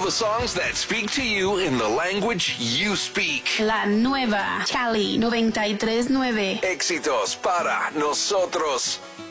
the songs that speak to you in the language you speak. La nueva Cali 93.9. Éxitos para nosotros.